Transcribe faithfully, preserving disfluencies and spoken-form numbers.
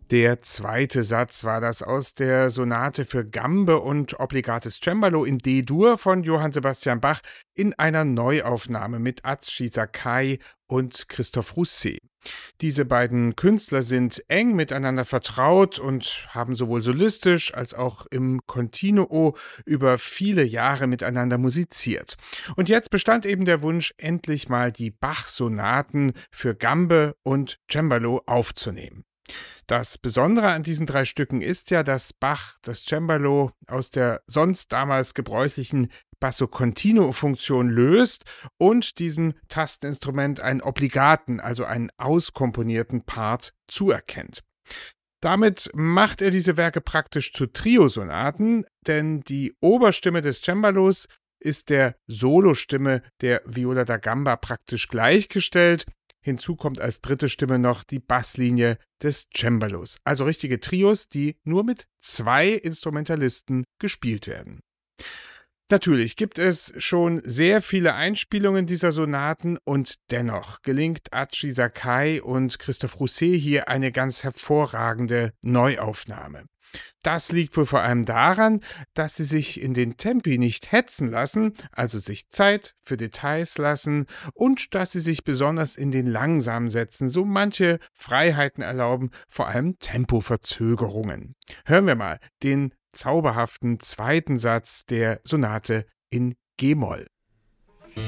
Der zweite Satz war das aus der Sonate für Gambe und obligates Cembalo in D-Dur von Johann Sebastian Bach in einer Neuaufnahme mit Atschi Sakai und Christoph Rousset. Diese beiden Künstler sind eng miteinander vertraut und haben sowohl solistisch als auch im Continuo über viele Jahre miteinander musiziert. Und jetzt bestand eben der Wunsch, endlich mal die Bach-Sonaten für Gambe und Cembalo aufzunehmen. Das Besondere an diesen drei Stücken ist ja, dass Bach das Cembalo aus der sonst damals gebräuchlichen Basso-Continuo-Funktion löst und diesem Tasteninstrument einen obligaten, also einen auskomponierten Part zuerkennt. Damit macht er diese Werke praktisch zu Triosonaten, denn die Oberstimme des Cembalos ist der Solostimme der Viola da Gamba praktisch gleichgestellt. Hinzu kommt als dritte Stimme noch die Basslinie des Cembalos. Also richtige Trios, die nur mit zwei Instrumentalisten gespielt werden. Natürlich gibt es schon sehr viele Einspielungen dieser Sonaten und dennoch gelingt Atschi Sakai und Christoph Rousset hier eine ganz hervorragende Neuaufnahme. Das liegt wohl vor allem daran, dass sie sich in den Tempi nicht hetzen lassen, also sich Zeit für Details lassen und dass sie sich besonders in den langsamen Sätzen so manche Freiheiten erlauben, vor allem Tempoverzögerungen. Hören wir mal den zauberhaften zweiten Satz der Sonate in G-Moll.